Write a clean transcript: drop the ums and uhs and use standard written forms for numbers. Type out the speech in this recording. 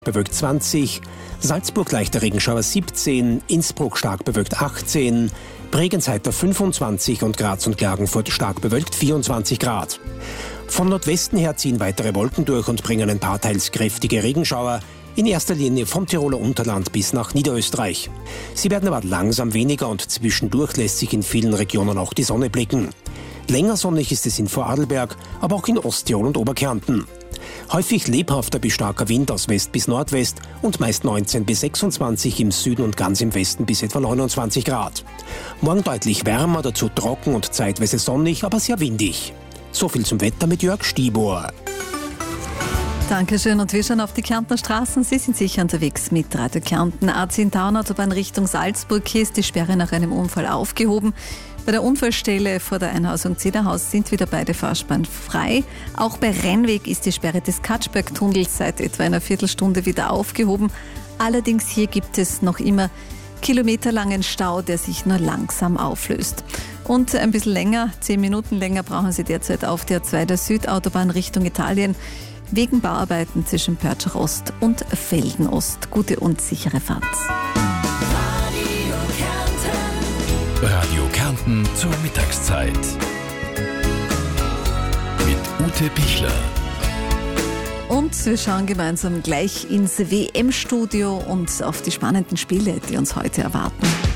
bewölkt 20, Salzburg leichter Regenschauer 17, Innsbruck stark bewölkt 18, Bregenzheiter 25 und Graz und Klagenfurt stark bewölkt 24 Grad. Von Nordwesten her ziehen weitere Wolken durch und bringen ein paar teils kräftige Regenschauer, in erster Linie vom Tiroler Unterland bis nach Niederösterreich. Sie werden aber langsam weniger und zwischendurch lässt sich in vielen Regionen auch die Sonne blicken. Länger sonnig ist es in Vorarlberg, aber auch in Osttirol und Oberkärnten. Häufig lebhafter bis starker Wind aus West bis Nordwest und meist 19 bis 26 im Süden und ganz im Westen bis etwa 29 Grad. Morgen deutlich wärmer, dazu trocken und zeitweise sonnig, aber sehr windig. So viel zum Wetter mit Jörg Stibor. Dankeschön und wir schauen auf die Kärntner Straßen. Sie sind sicher unterwegs mit Radio Kärnten. A10 Taunautobahn Richtung Salzburg. Hier ist die Sperre nach einem Unfall aufgehoben. Bei der Unfallstelle vor der Einhausung Zederhaus sind wieder beide Fahrspuren frei. Auch bei Rennweg ist die Sperre des Katschberg-Tunnels seit etwa einer Viertelstunde wieder aufgehoben. Allerdings hier gibt es noch immer kilometerlangen Stau, der sich nur langsam auflöst. Und ein bisschen länger, 10 Minuten länger brauchen Sie derzeit auf der A2 der Südautobahn Richtung Italien wegen Bauarbeiten zwischen Pörtschach Ost und Velden Ost. Gute und sichere Fahrt. Radio Kärnten zur Mittagszeit. Mit Ute Pichler. Und wir schauen gemeinsam gleich ins WM-Studio und auf die spannenden Spiele, die uns heute erwarten.